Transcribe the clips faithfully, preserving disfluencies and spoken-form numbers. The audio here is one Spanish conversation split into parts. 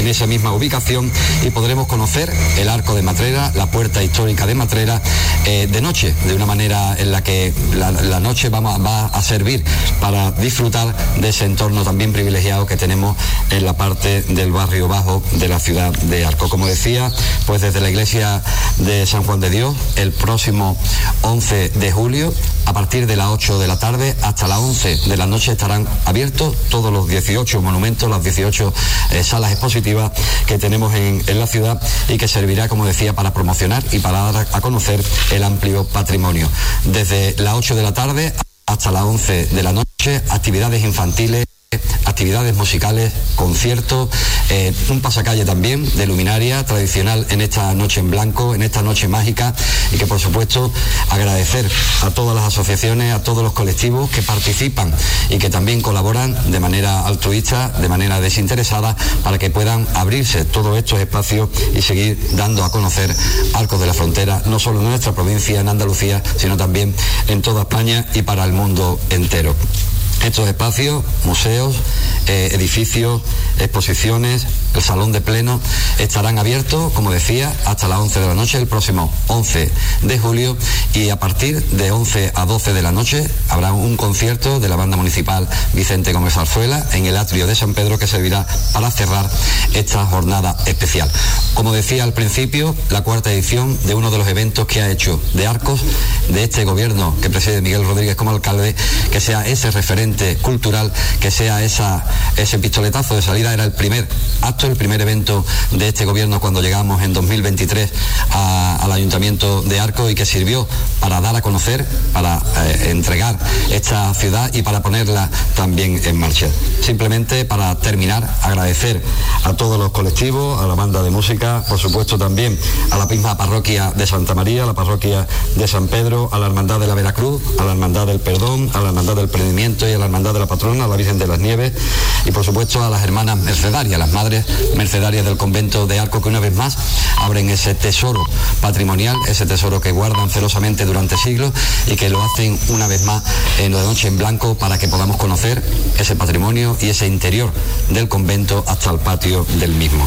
en esa misma ubicación, y podremos conocer el Arco de Matrera, la puerta histórica de Matrera, eh, de noche, de una manera en la que la, la noche vamos, va a servir para disfrutar de ese entorno también privilegiado que tenemos en la parte del barrio bajo de la ciudad de Arcos. Como decía, pues desde la iglesia de San Juan de Dios, el próximo once de julio, a partir de las ocho de la tarde hasta las once de la noche estarán abiertos todos los dieciocho monumentos, las dieciocho eh, salas expositivas que tenemos en, en la ciudad, y que servirá, como decía, para promocionar y para dar a conocer el amplio patrimonio. Desde las ocho de la tarde hasta las once de la noche, actividades infantiles, actividades musicales, conciertos, eh, un pasacalle también de luminaria tradicional en esta noche en blanco, en esta noche mágica, y que por supuesto agradecer a todas las asociaciones, a todos los colectivos que participan y que también colaboran de manera altruista, de manera desinteresada, para que puedan abrirse todos estos espacios y seguir dando a conocer Arcos de la Frontera, no solo en nuestra provincia, en Andalucía, sino también en toda España y para el mundo entero. Estos espacios, museos, eh, edificios, exposiciones, el salón de pleno, estarán abiertos, como decía, hasta las once de la noche el próximo once de julio, y a partir de once a doce de la noche habrá un concierto de la banda municipal Vicente Gómez Zarzuela en el atrio de San Pedro, que servirá para cerrar esta jornada especial. Como decía al principio, la cuarta edición de uno de los eventos que ha hecho de Arcos, de este gobierno que preside Miguel Rodríguez como alcalde, que sea ese referente cultural, que sea esa, ese pistoletazo de salida. Era el primer acto, el primer evento de este gobierno cuando llegamos en dos mil veintitrés a, al Ayuntamiento de Arcos, y que sirvió para dar a conocer, para eh, entregar esta ciudad y para ponerla también en marcha. Simplemente, para terminar, agradecer a todos los colectivos, a la banda de música, por supuesto también a la misma parroquia de Santa María, a la parroquia de San Pedro, a la Hermandad de la Veracruz, a la Hermandad del Perdón, a la Hermandad del Prendimiento y a la Hermandad de la Patrona, a la Virgen de las Nieves, y por supuesto a las hermanas mercedarias, las madres mercedarias del convento de Arcos, que una vez más abren ese tesoro patrimonial, ese tesoro que guardan celosamente durante siglos, y que lo hacen una vez más en la noche en blanco, para que podamos conocer ese patrimonio y ese interior del convento hasta el patio del mismo.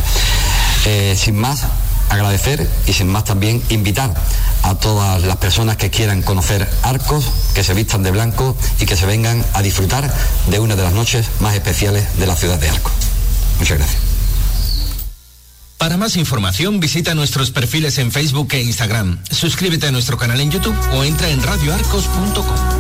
Eh, sin más, agradecer, y sin más también invitar a todas las personas que quieran conocer Arcos, que se vistan de blanco y que se vengan a disfrutar de una de las noches más especiales de la ciudad de Arcos. Muchas gracias. Para más información, visita nuestros perfiles en Facebook e Instagram. Suscríbete a nuestro canal en YouTube o entra en radio arcos punto com.